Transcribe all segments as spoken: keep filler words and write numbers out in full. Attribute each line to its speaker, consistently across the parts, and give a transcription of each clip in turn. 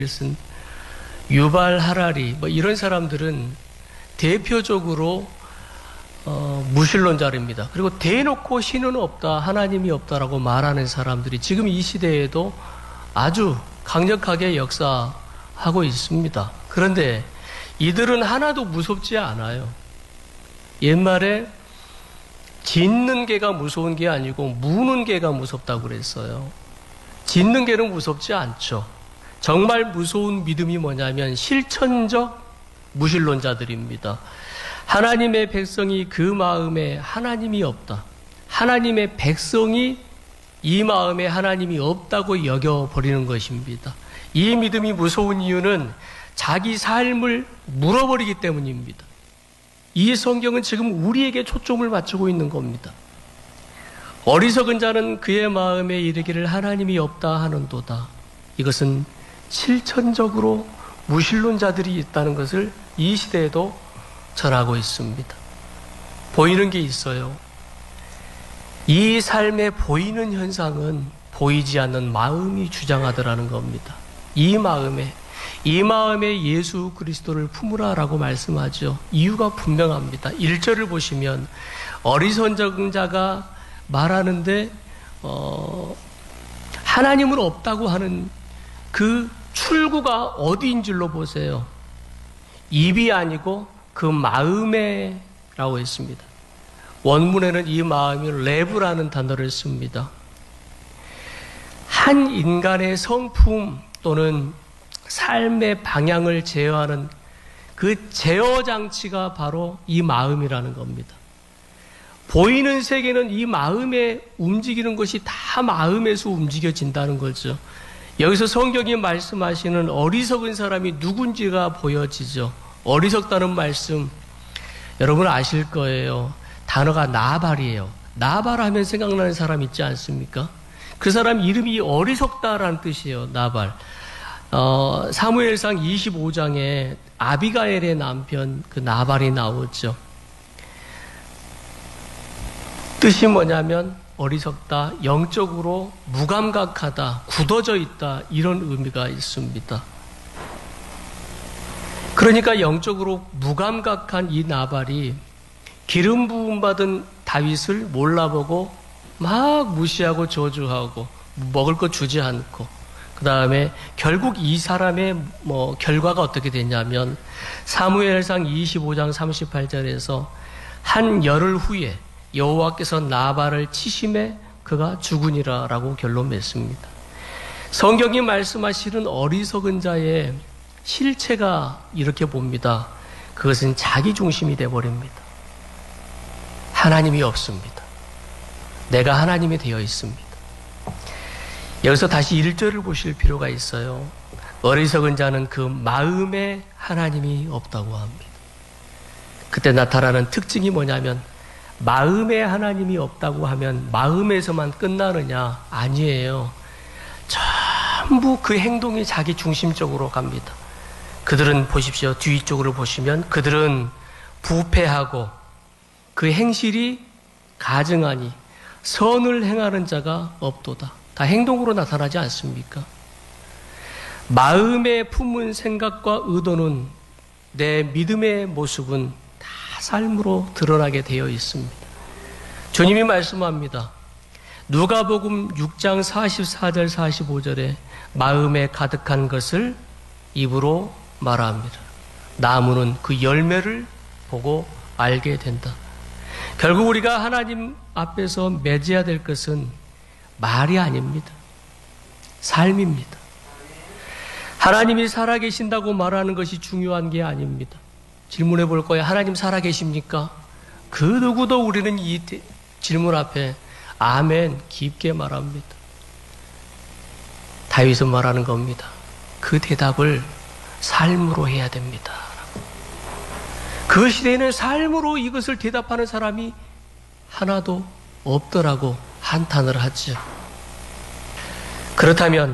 Speaker 1: 쓴 유발 하라리 뭐 이런 사람들은 대표적으로 어, 무신론자입니다. 그리고 대놓고 신은 없다, 하나님이 없다라고 말하는 사람들이 지금 이 시대에도 아주 강력하게 역사하고 있습니다. 그런데 이들은 하나도 무섭지 않아요. 옛말에 짖는 개가 무서운 게 아니고 무는 개가 무섭다고 그랬어요. 짖는 개는 무섭지 않죠. 정말 무서운 믿음이 뭐냐면 실천적 무신론자들입니다. 하나님의 백성이 그 마음에 하나님이 없다. 하나님의 백성이 이 마음에 하나님이 없다고 여겨버리는 것입니다. 이 믿음이 무서운 이유는 자기 삶을 물어버리기 때문입니다. 이 성경은 지금 우리에게 초점을 맞추고 있는 겁니다. 어리석은 자는 그의 마음에 이르기를 하나님이 없다 하는도다. 이것은 실천적으로 무신론자들이 있다는 것을 이 시대에도 전하고 있습니다. 보이는 게 있어요. 이 삶에 보이는 현상은 보이지 않는 마음이 주장하더라는 겁니다. 이 마음에 이 마음에 예수 그리스도를 품으라라고 말씀하죠. 이유가 분명합니다. 일 절을 보시면 어리석은 자가 말하는데 어, 하나님은 없다고 하는 그 출구가 어디인 줄로 보세요. 입이 아니고 그 마음에 라고 했습니다. 원문에는 이 마음이 레브라는 단어를 씁니다. 한 인간의 성품 또는 삶의 방향을 제어하는 그 제어 장치가 바로 이 마음이라는 겁니다. 보이는 세계는 이 마음에 움직이는 것이 다 마음에서 움직여진다는 거죠. 여기서 성경이 말씀하시는 어리석은 사람이 누군지가 보여지죠. 어리석다는 말씀 여러분 아실 거예요. 단어가 나발이에요. 나발 하면 생각나는 사람 있지 않습니까? 그 사람 이름이 어리석다라는 뜻이에요. 나발. 어, 사무엘상 이십오 장에 아비가엘의 남편 그 나발이 나오죠. 뜻이 뭐냐면 어리석다, 영적으로 무감각하다, 굳어져 있다 이런 의미가 있습니다. 그러니까 영적으로 무감각한 이 나발이 기름 부음 받은 다윗을 몰라보고 막 무시하고 저주하고 먹을 거 주지 않고 그 다음에 결국 이 사람의 뭐 결과가 어떻게 됐냐면 사무엘상 이십오 장 삼십팔 절에서 한 열흘 후에 여호와께서 나발을 치심에 그가 죽으니라 라고 결론 맺습니다. 성경이 말씀하시는 어리석은 자의 실체가 이렇게 봅니다. 그것은 자기 중심이 되어버립니다. 하나님이 없습니다. 내가 하나님이 되어 있습니다. 여기서 다시 일 절을 보실 필요가 있어요. 어리석은 자는 그 마음에 하나님이 없다고 합니다. 그때 나타나는 특징이 뭐냐면 마음에 하나님이 없다고 하면 마음에서만 끝나느냐? 아니에요. 전부 그 행동이 자기 중심적으로 갑니다. 그들은 보십시오. 뒤쪽으로 보시면 그들은 부패하고 그 행실이 가증하니 선을 행하는 자가 없도다. 다 행동으로 나타나지 않습니까? 마음에 품은 생각과 의도는 내 믿음의 모습은 다 삶으로 드러나게 되어 있습니다. 주님이 말씀합니다. 누가복음 육 장 사십사 절 사십오 절에 마음에 가득한 것을 입으로 말합니다. 나무는 그 열매를 보고 알게 된다. 결국 우리가 하나님 앞에서 맺어야 될 것은 말이 아닙니다. 삶입니다. 하나님이 살아계신다고 말하는 것이 중요한 게 아닙니다. 질문해 볼 거예요. 하나님 살아계십니까? 그 누구도 우리는 이 질문 앞에 아멘 깊게 말합니다. 다윗은 말하는 겁니다. 그 대답을 삶으로 해야 됩니다. 그 시대에는 삶으로 이것을 대답하는 사람이 하나도 없더라고 한탄을 하죠. 그렇다면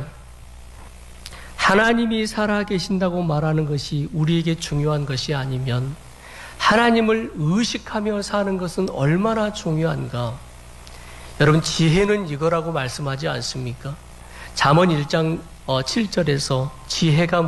Speaker 1: 하나님이 살아계신다고 말하는 것이 우리에게 중요한 것이 아니면 하나님을 의식하며 사는 것은 얼마나 중요한가? 여러분 지혜는 이거라고 말씀하지 않습니까? 잠언 일 장 칠 절에서 지혜가